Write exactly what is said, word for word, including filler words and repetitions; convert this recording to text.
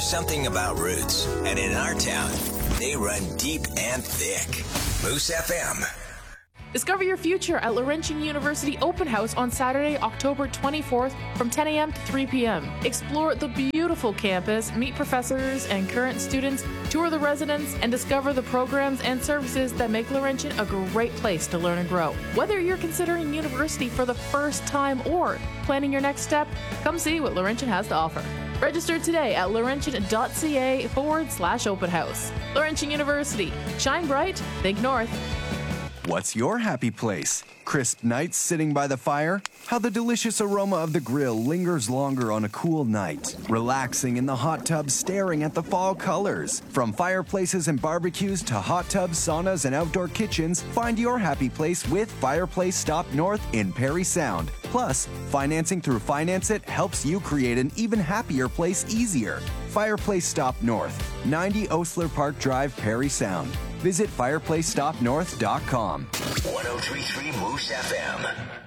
something about roots, and in our town, they run deep and thick. Moose F M. Discover your future at Laurentian University Open House on Saturday, October twenty-fourth from ten a.m. to three p.m. Explore the beautiful campus, meet professors and current students, tour the residents, and discover the programs and services that make Laurentian a great place to learn and grow. Whether you're considering university for the first time or planning your next step, come see what Laurentian has to offer. Register today at laurentian.ca forward slash open house. Laurentian University. Shine bright, think north. What's your happy place? Crisp nights sitting by the fire? How the delicious aroma of the grill lingers longer on a cool night. Relaxing in the hot tub staring at the fall colors. From fireplaces and barbecues to hot tubs, saunas, and outdoor kitchens, find your happy place with Fireplace Stop North in Parry Sound. Plus, financing through Finance It helps you create an even happier place easier. Fireplace Stop North, ninety Osler Park Drive, Parry Sound. Visit fireplace stop north dot com. one oh three point three Moose F M.